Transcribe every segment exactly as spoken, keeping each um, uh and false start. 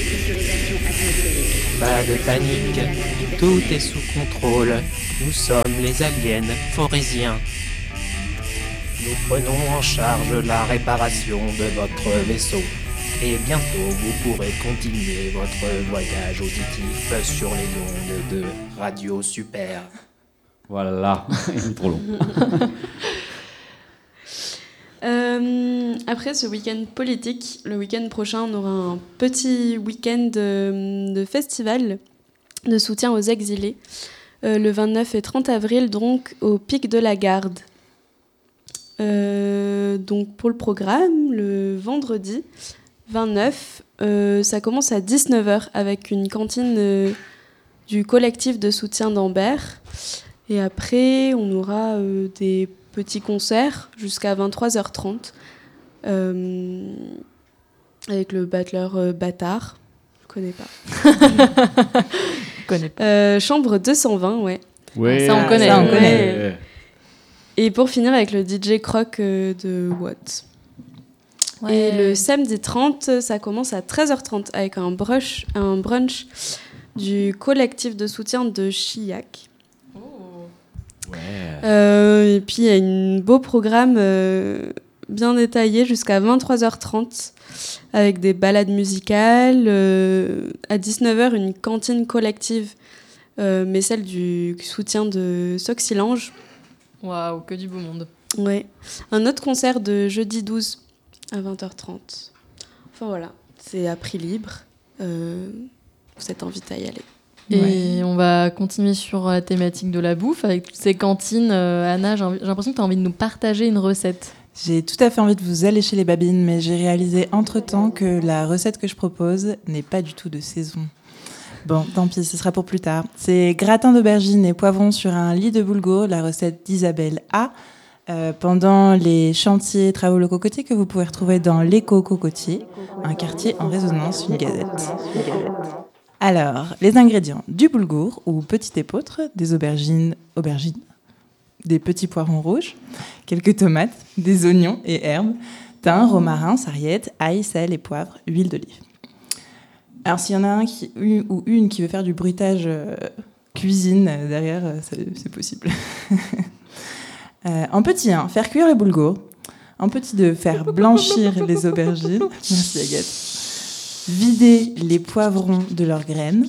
Pas de panique, tout est sous contrôle. Nous sommes les aliens forésiens. Nous prenons en charge la réparation de votre vaisseau. Et bientôt, vous pourrez continuer votre voyage auditif sur les ondes de Radio Super. Voilà, il est trop long. Euh, après ce week-end politique, le week-end prochain, on aura un petit week-end de, de festival de soutien aux exilés, euh, le vingt-neuf et trente avril, donc au Pic de la Garde. Euh, donc pour le programme, le vendredi vingt-neuf, euh, ça commence à dix-neuf heures avec une cantine euh, du collectif de soutien d'Ambert. Et après, on aura euh, des petits concerts jusqu'à vingt-trois heures trente euh, avec le battleur euh, Bâtard. Je connais pas. Je connais pas. Euh, chambre deux cent vingt, ouais. Ouais, Ça, on connaît. Ça, on ouais. connaît. Et pour finir avec le D J Croc euh, de Watt. Ouais. Et le samedi trente, ça commence à treize heures trente avec un brunch, un brunch du collectif de soutien de Chillac. Ouais. Euh, et puis il y a un beau programme euh, bien détaillé jusqu'à vingt-trois heures trente avec des balades musicales. Euh, à dix-neuf heures, une cantine collective, euh, mais celle du soutien de Soxylange. Waouh, que du beau monde. Ouais. Un autre concert de jeudi douze à vingt heures trente. Enfin voilà, c'est à prix libre. Euh, vous êtes invité à y aller. Et Ouais. on va continuer sur la thématique de la bouffe avec toutes ces cantines. Euh, Anna, j'ai, envie- j'ai l'impression que tu as envie de nous partager une recette. J'ai tout à fait envie de vous allécher les babines, mais j'ai réalisé entre-temps que la recette que je propose n'est pas du tout de saison. Bon, tant pis, ce sera pour plus tard. C'est gratin d'aubergines et poivrons sur un lit de boulgour, la recette d'Isabelle A. Euh, pendant les chantiers travaux locaux cocotiers que vous pouvez retrouver dans l'éco-cocotier, un quartier en résonance, une gazette. Alors, les ingrédients: du boulgour ou petit épeautre, des aubergines, aubergines, des petits poivrons rouges, quelques tomates, des oignons et herbes, thym, romarin, sarriette, ail, sel et poivre, huile d'olive. Alors, s'il y en a un qui, une, ou une qui veut faire du bruitage euh, cuisine euh, derrière, euh, c'est, c'est possible. euh, en petit un, faire cuire le boulgour. En petit deux, faire blanchir les aubergines. Merci Agathe. Vider les poivrons de leurs graines.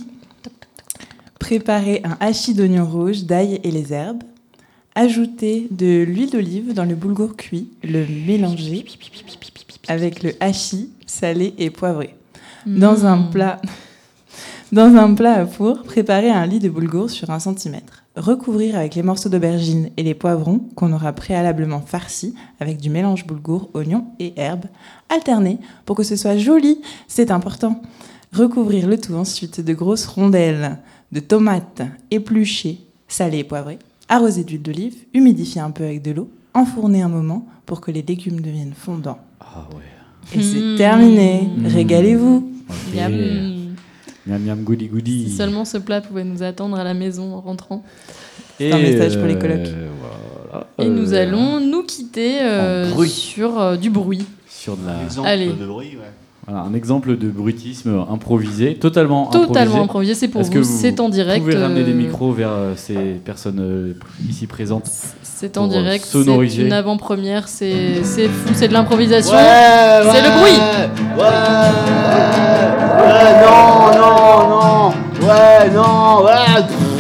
Préparer un hachis d'oignons rouges, d'ail et les herbes. Ajouter de l'huile d'olive dans le boulgour cuit. Le mélanger avec le hachis salé et poivré. Dans Mmh. un plat, dans un plat à four, préparer un lit de boulgour sur un centimètre. Recouvrir avec les morceaux d'aubergine et les poivrons qu'on aura préalablement farcis avec du mélange boulgour, oignons et herbes. Alterner pour que ce soit joli, c'est important. Recouvrir le tout ensuite de grosses rondelles de tomates épluchées, salées et poivrées. Arroser d'huile d'olive, humidifier un peu avec de l'eau, enfourner un moment pour que les légumes deviennent fondants. Ah ouais. Et c'est Mmh. terminé. Mmh. Voilà. Ok. Miam. Miam miam goody goody. Si seulement ce plat pouvait nous attendre à la maison en rentrant. Et un message pour les colocs. euh, voilà. Et Euh, nous allons nous quitter euh, en bruit. sur euh, du bruit. sur de la, Un exemple Allez. de bruit, ouais. voilà, un exemple de bruitisme improvisé, totalement Totalement improvisé. improvisé, c'est pour Est-ce vous, que vous c'est en direct. Vous pouvez ramener des euh, micros vers euh, ces personnes euh, ici présentes. C'est en pour, euh, direct, sonoriser. c'est une avant-première, c'est, c'est fou, c'est de l'improvisation. Ouais, C'est ouais, le bruit. Ouais, ouais, non, non, non, ouais, non, ouais.